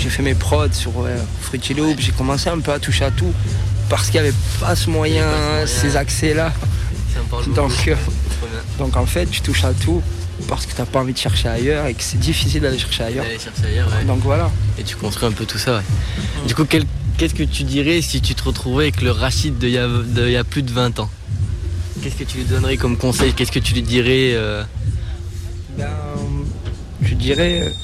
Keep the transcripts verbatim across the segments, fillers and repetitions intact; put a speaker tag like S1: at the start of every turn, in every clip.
S1: j'ai fait mes prods sur ouais, Fruity Loop, ouais. J'ai commencé un peu à toucher à tout parce qu'il n'y avait pas ce moyen, pas ce moyen ces accès-là. Donc, euh, donc en fait, tu touches à tout parce que tu n'as pas envie de chercher ailleurs et que c'est difficile d'aller chercher ailleurs.
S2: D'aller chercher ailleurs ouais.
S1: Donc voilà.
S2: Et tu construis un peu tout ça. Ouais. Mmh. Du coup, quel, qu'est-ce que tu dirais si tu te retrouvais avec le Rachid d'il y a, de, y a plus de vingt ans? Qu'est-ce que tu lui donnerais comme conseil? Qu'est-ce que tu lui dirais euh...
S1: ben, je dirais... Euh,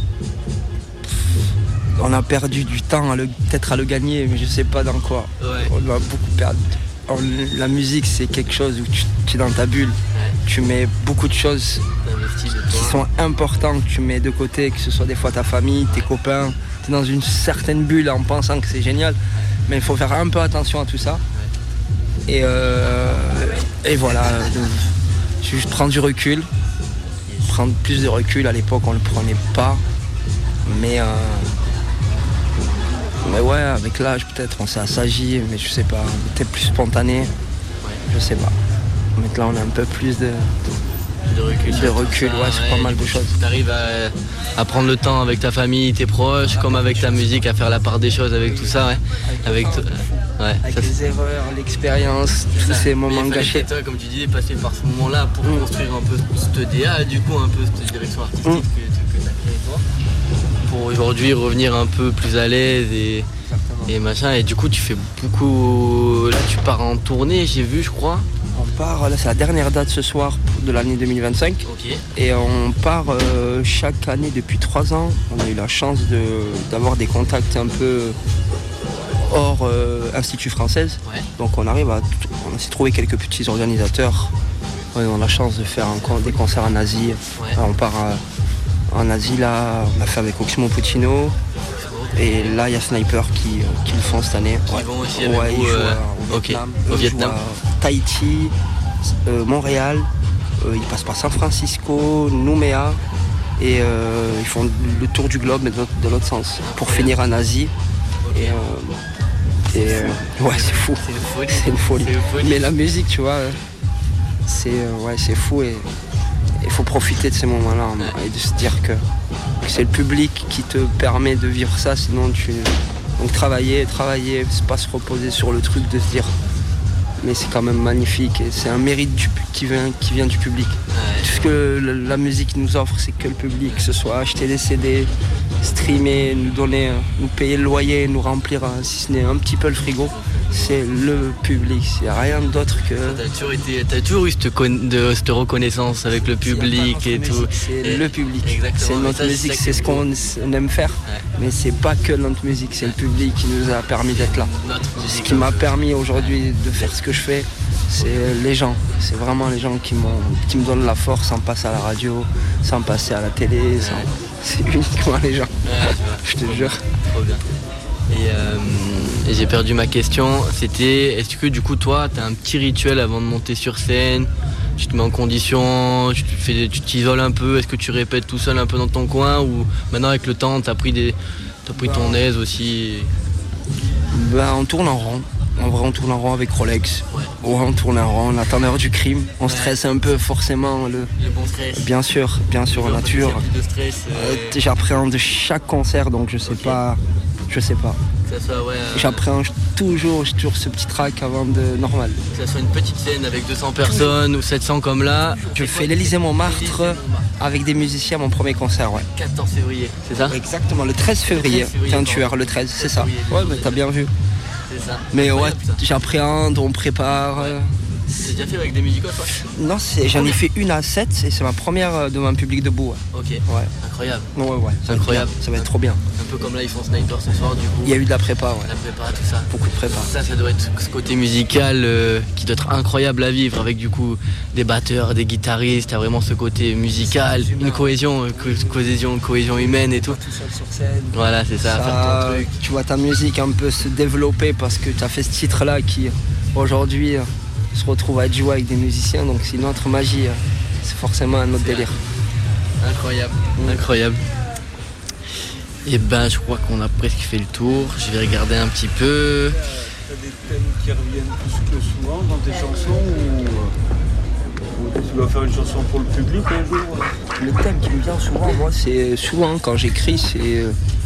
S1: on a perdu du temps à le, peut-être à le gagner, mais je sais pas dans quoi.
S2: Ouais.
S1: On a beaucoup perdu. On, la musique, c'est quelque chose où tu, tu es dans ta bulle. Ouais. Tu mets beaucoup de choses qui sont importantes, tu mets de côté, que ce soit des fois ta famille, tes copains. Tu es dans une certaine bulle en pensant que c'est génial, mais il faut faire un peu attention à tout ça. Et, euh, et voilà, juste prendre du recul, prendre plus de recul. À l'époque, on ne le prenait pas, mais, euh, mais ouais, avec l'âge, peut-être, on s'est assagi, mais je sais pas, peut-être plus spontané, je sais pas. Maintenant, on a un peu plus de,
S2: de recul,
S1: de recul ça, ouais, sur ouais, pas mal de choses.
S2: Tu arrives à, à prendre le temps avec ta famille, tes proches, comme avec ta musique, à faire la part des choses avec tout ça, ouais. Avec, avec,
S1: ouais, avec ça, les c'est... erreurs, l'expérience, tous ces moments gâchés.
S2: Toi, comme tu disais, passer par ce moment-là pour mmh. construire un peu cette D A, du coup, un peu cette direction artistique mmh. que, que tu as créée toi. Pour aujourd'hui revenir un peu plus à l'aise et, et machin. Et du coup, tu fais beaucoup. Là, tu pars en tournée, j'ai vu, je crois.
S1: On part, là, c'est la dernière date ce soir de l'année deux mille vingt-cinq.
S2: Okay.
S1: Et on part euh, chaque année depuis trois ans. On a eu la chance de, d'avoir des contacts un peu hors euh, Institut française.
S2: Ouais.
S1: Donc on arrive à, on a essayé de trouver quelques petits organisateurs. Ouais, on a la chance de faire un, des concerts en Asie.
S2: Ouais.
S1: Alors, on part à, en Asie là, on a fait avec Oxmo Puccino. Et là, il y a Sniper qui, qui le font cette année.
S2: Qui
S1: ouais.
S2: vont aussi avec
S1: ouais,
S2: vous,
S1: ils jouent
S2: euh...
S1: au
S2: okay.
S1: Vietnam.
S2: Au Vietnam.
S1: Tahiti, euh, Montréal. Euh, ils passent par San Francisco, Nouméa. Et euh, ils font le tour du globe, mais de, de l'autre sens. Pour ouais. finir en Asie. Okay. Et, euh, et euh, ouais, c'est fou.
S2: C'est une folie.
S1: C'est une folie.
S2: C'est une folie.
S1: Mais la musique, tu vois, c'est, euh, ouais, c'est fou. Et il faut profiter de ces moments-là ouais. et de se dire que c'est le public qui te permet de vivre ça, sinon tu... Donc travailler, travailler, c'est pas se reposer sur le truc de se dire mais c'est quand même magnifique et c'est un mérite du, qui, vient, qui vient du public. Ouais. Tout ce que la musique nous offre, c'est que le public, que ce soit acheter des C D, streamer, nous donner, nous payer le loyer, nous remplir, si ce n'est un petit peu le frigo, c'est le public, il n'y a rien d'autre que...
S2: T'as toujours, été, t'as toujours eu cette, con... de, cette reconnaissance avec le public et tout.
S1: C'est
S2: et...
S1: le public,
S2: exactement.
S1: C'est notre ça, musique, c'est, c'est ce qu'on aime faire, ouais. mais c'est pas que notre musique, c'est le public qui nous a permis d'être là. Ce qui m'a permis aujourd'hui de faire ce que je fais, c'est les gens, c'est vraiment les gens qui, m'ont, qui me donnent la force sans passer à la radio, sans passer à la télé, ouais. sans... c'est uniquement les gens, ouais, je te jure.
S2: Trop bien. Et, euh, et j'ai perdu ma question, c'était est-ce que du coup toi t'as un petit rituel avant de monter sur scène, tu te mets en condition, tu, te fais, tu t'isoles un peu, est-ce que tu répètes tout seul un peu dans ton coin ou maintenant avec le temps t'as pris, des, t'as pris ton aise aussi?
S1: Ben, on tourne en rond, en vrai on tourne en rond avec Rolex,
S2: ouais.
S1: ouais, on tourne en rond, on attend l'heure du crime, on ouais. stresse un peu forcément. Le,
S2: le bon stress.
S1: Bien sûr, bien sûr, en nature.
S2: De stress, euh...
S1: Euh, j'appréhende chaque concert donc je sais okay. pas... Je sais pas.
S2: Que ça soit, ouais, euh...
S1: J'appréhende toujours, j'ai toujours ce petit track avant de normal.
S2: Que ça soit une petite scène avec deux cents personnes ou sept cents comme là.
S1: Je fais l'Élysée-Montmartre avec des musiciens, mon premier concert, ouais.
S2: quatorze février, c'est ça?
S1: Exactement, le treize février. T'es un tueur, le treize, c'est ça. Ouais, mais t'as bien vu.
S2: C'est ça.
S1: Mais ouais, j'appréhende, on prépare.
S2: Ouais. C'est déjà fait avec des musicos, toi?
S1: Non, c'est, j'en ai fait une à sept et c'est ma première devant un public debout. Ouais.
S2: Ok,
S1: ouais.
S2: Incroyable.
S1: Ouais, ouais.
S2: C'est incroyable.
S1: Ça va être trop bien.
S2: Un peu comme là, ils font Sniper ce soir, du coup.
S1: Il y a eu de la prépa, ouais.
S2: La prépa, tout ça.
S1: Beaucoup de prépa.
S2: Ça, ça doit être ce côté musical euh, qui doit être incroyable à vivre avec du coup des batteurs, des guitaristes. T'as vraiment ce côté musical, une cohésion, co- cohésion, cohésion humaine et tout.
S1: Tout seul sur scène.
S2: Voilà, c'est ça.
S1: ça
S2: faire ton truc.
S1: Tu vois ta musique un peu se développer parce que tu as fait ce titre-là qui aujourd'hui se retrouve à jouer avec des musiciens, donc c'est une autre magie, c'est forcément un autre c'est délire.
S3: Incroyable,
S1: mmh.
S2: incroyable. Et ben je crois qu'on a presque fait le tour, je vais regarder un petit peu.
S4: T'as des thèmes qui reviennent plus que souvent dans tes chansons ou, ou tu dois faire une chanson pour le public un jour?
S1: Le thème qui me vient souvent, moi, c'est souvent quand j'écris, c'est